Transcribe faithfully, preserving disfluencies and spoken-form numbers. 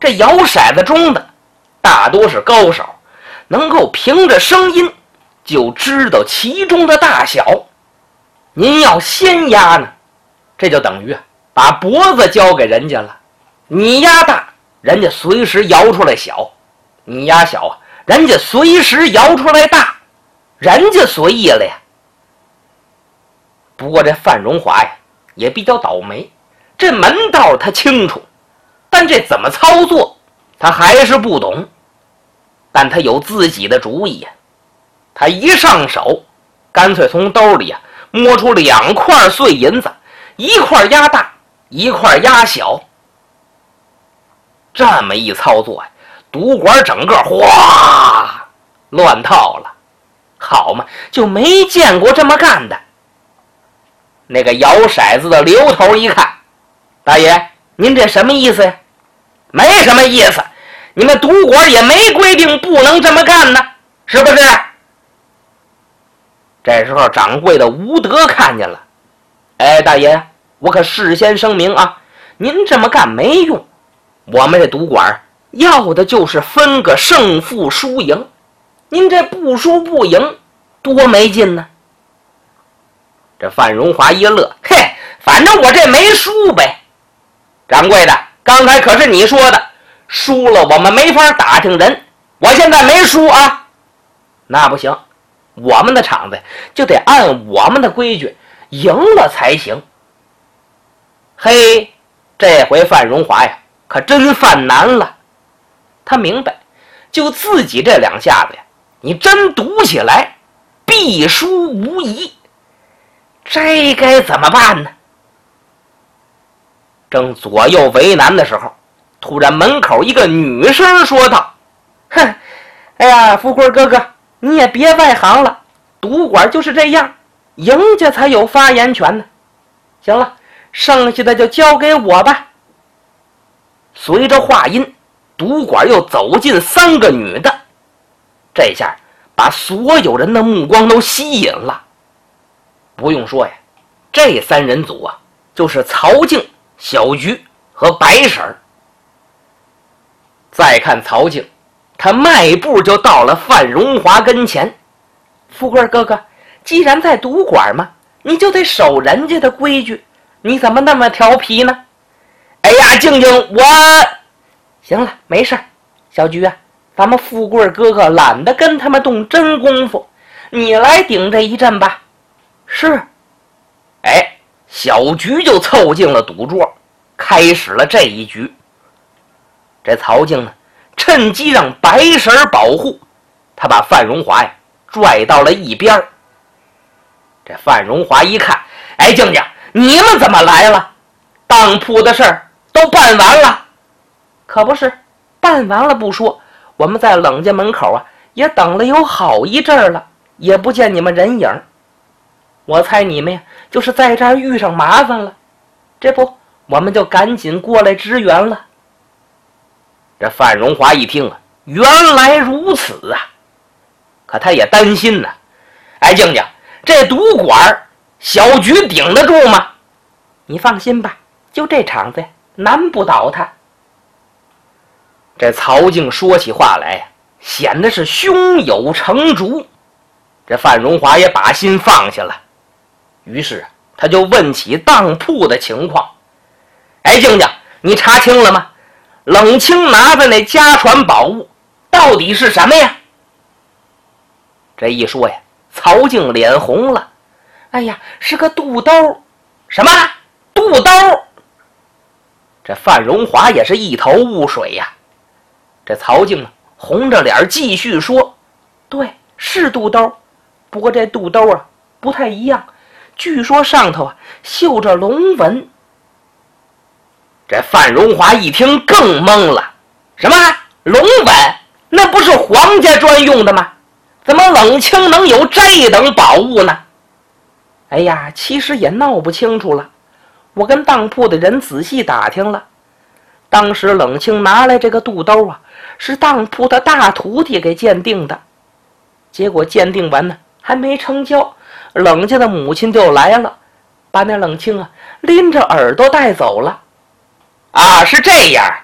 这摇骰子中的大多是高手，能够凭着声音就知道其中的大小。您要先压呢，这就等于啊把脖子交给人家了。你压大，人家随时摇出来小；你压小啊，人家随时摇出来大，人家随意了呀。不过这范荣华呀也比较倒霉，这门道他清楚，但这怎么操作他还是不懂。但他有自己的主意呀，他一上手干脆从兜里啊摸出两块碎银子，一块压大，一块压小。这么一操作呀，赌馆整个哗乱套了。好嘛，就没见过这么干的。那个摇骰子的刘头一看，大爷，您这什么意思呀？没什么意思，你们赌馆也没规定不能这么干呢，是不是？这时候掌柜的吴德看见了，哎，大爷，我可事先声明啊，您这么干没用，我们这赌馆要的就是分个胜负输赢，您这不输不赢多没劲呢。这范荣华一乐，嘿，反正我这没输呗。掌柜的，刚才可是你说的，输了我们没法打听人，我现在没输啊。那不行，我们的场子就得按我们的规矩，赢了才行。嘿，这回范荣华呀可真犯难了。他明白，就自己这两下子呀，你真赌起来必输无疑，这该怎么办呢？正左右为难的时候，突然门口一个女声说道：哼，哎呀，富贵哥哥，你也别外行了，赌馆就是这样，赢家才有发言权呢。行了，剩下的就交给我吧。随着话音，赌馆又走进三个女的，这下把所有人的目光都吸引了。不用说呀，这三人组啊，就是曹静、小菊和白婶儿。再看曹静，他迈步就到了范荣华跟前。富贵哥哥，既然在赌馆嘛，你就得守人家的规矩，你怎么那么调皮呢？哎呀，静静，我行了，没事。小菊啊，咱们富贵哥哥懒得跟他们动真功夫，你来顶这一阵吧。是。哎，小菊就凑近了赌桌，开始了这一局。这曹静呢，趁机让白婶保护，他把范荣华呀拽到了一边。这范荣华一看，哎，静静，你们怎么来了？当铺的事儿都办完了。可不是，办完了不说，我们在冷家门口啊也等了有好一阵儿了，也不见你们人影。我猜你们呀就是在这儿遇上麻烦了，这不我们就赶紧过来支援了。这范荣华一听啊，原来如此啊，可他也担心呢。哎，静静，这赌馆小菊顶得住吗？你放心吧，就这场子难不倒他。这曹静说起话来呀，显得是胸有成竹。这范荣华也把心放下了，于是他就问起当铺的情况。哎，静静，你查清了吗？冷清拿的那家传宝物到底是什么呀？这一说呀，曹静脸红了。哎呀，是个肚兜。什么肚兜？这范荣华也是一头雾水呀。这曹静呢，红着脸继续说：对，是肚兜，不过这肚兜啊不太一样，据说上头啊绣着龙纹。这范荣华一听更懵了。什么龙纹？那不是皇家专用的吗？怎么冷清能有这等宝物呢？哎呀，其实也闹不清楚了。我跟当铺的人仔细打听了，当时冷清拿来这个肚兜啊，是当铺的大徒弟给鉴定的。结果鉴定完呢，还没成交，冷家的母亲就来了，把那冷清啊拎着耳朵带走了。啊，是这样。